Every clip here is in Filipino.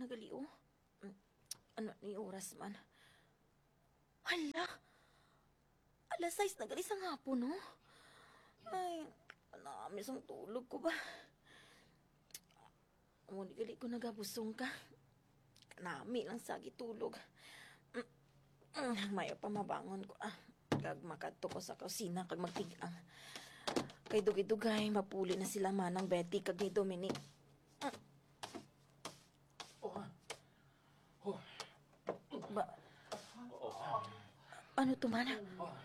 nagali, oh. Ano ni oras man? Hala! Alas 6 nagali sa hapon, no? Ay, namis ang tulog ko ba? Muni gali ko nagabusong ka. Nami lang sa gitulog. Mayo pa mabangon ko, Kag makadto ko sa kusina kag magtigang. Kay dugay-dugay, mapuli na sila manang Betty kag ni Dominic. Ba, ano to man?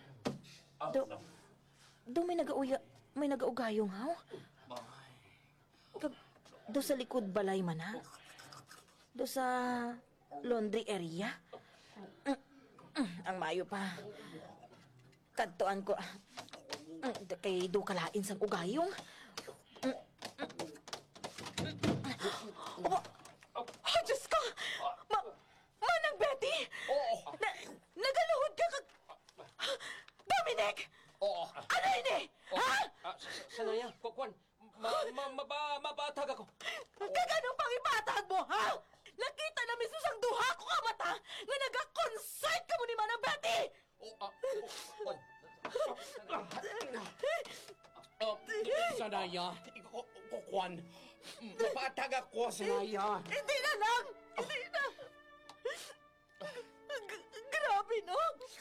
May nagaugayong haw? Kag, do sa likod balay man ha? Do sa laundry area? Ang mayo pa. Kadtoan ko, kay do kalain sang ugayong. Oh, Diyos ko! Manang Betty! Nagaluhod ka kag... Dominic! Ano ini? Ha? Sanaya, Kwan, mabatag ako. Kaganong pang ipatag mo, ha? Nakita na mismo sang duha ko ka mata nga nagka-concert ka mo ni Manang Betty! Sanaya, Kwan, mabatag ako, Sanaya. Hindi na lang! Hindi na! Grabe, no?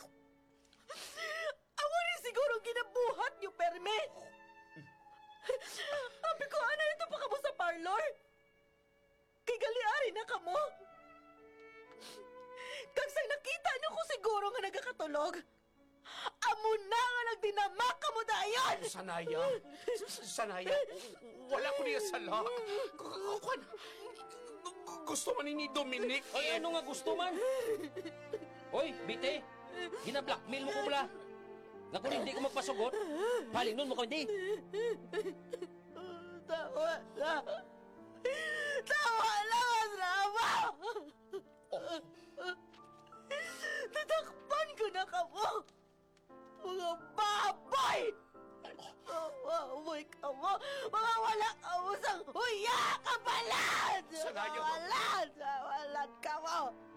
Ako rin siguro ginabuhat niyo, Perme. Sabi ko, ano ito pa ka mo sa parlor? Kay gali-ari na ka mo. Kagsay nakita niyo ko siguro nga nagkakatulog. Amo na nga nagdinamak ka mo dayon! Sanaya, wala ko niya sala. Kwan, gusto man ni Dominic. Ay, ano nga gusto man? Hoy, Bite, gina-blackmail mo ko pala. Nga kung hindi ko magpasugot, paling nun mo ko hindi. Tawa na! Tawa na ang drama! Tatakpan ko na ka mo! Mga baboy! Baboy ka mo! Mga wala ka mo sang huya ka pala! Sanaya! Walat ka mo!